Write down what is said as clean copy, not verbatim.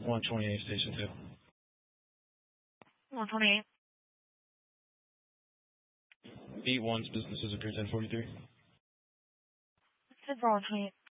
128 Station 128. 2. 8-1's business is approved 1043. It's for 128.